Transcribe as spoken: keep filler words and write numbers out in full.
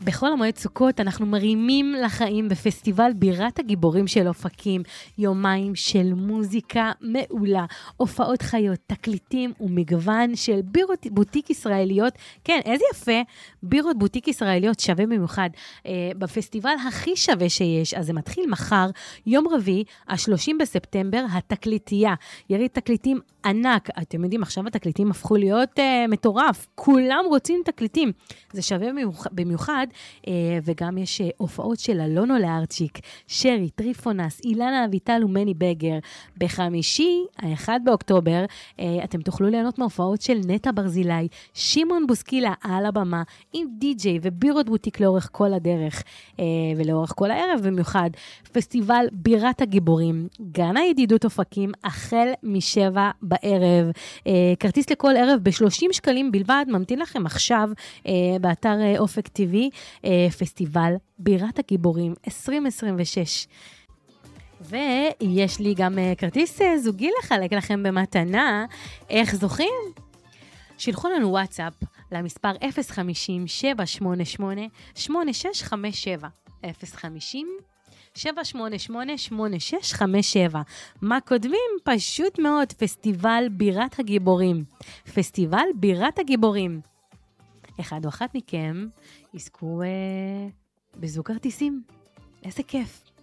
בכל המועד סוכות אנחנו מרימים לחיים בפסטיבל בירת הגיבורים של אופקים, יומיים של מוזיקה מעולה, הופעות חיות, תקליטים ומגוון של בירות בוטיק ישראליות. כן, איזה יפה, בירות בוטיק ישראליות שווה במיוחד, אה, בפסטיבל הכי שווה שיש. אז זה מתחיל מחר, יום רביעי, ה-שלושים בספטמבר, התקליטייה, יריד תקליטים ענק. אתם יודעים, עכשיו התקליטים הפכו להיות אה, מטורף, כולם רוצים תקליטים, זה שווה במיוחד, במיוחד אה, וגם יש אה, הופעות של אלונו לארצ'יק, שרי, טריפונס, אילנה אביטל ומני בגר. בחמישי, האחד באוקטובר, אה, אתם תוכלו ליהנות מההופעות של נטע ברזילי, שמעון בוסקילה על הבמה, עם די-ג'יי ובירות בוטיק לאורך כל הדרך, אה, ולאורך כל הערב במיוחד. פסטיבל בירת הגיבורים, גן הידידות אופקים, החל משבע בערב. אה, כרטיס לכל ערב ב-שלושים שקלים בלבד, ממתין לכם עכשיו אה, באתר אה, אופק טיווי, אה, פסטיבל בירת הגיבורים עשרים עשרים ושש. ויש לי גם uh, כרטיס uh, זוגי לחלק לכם במתנה. איך זוכים? שילחו לנו וואטסאפ למספר אפס חמישים שבע שמונה שמונה שמונה שש חמש שבע אפס חמישים שבע שמונה שמונה שמונה שש חמש שבע. מה קודמים? פשוט מאוד, פסטיבל בירת הגיבורים. פסטיבל בירת הגיבורים. אחד או אחת מכם יזכו uh, בזוג כרטיסים. איזה כיף.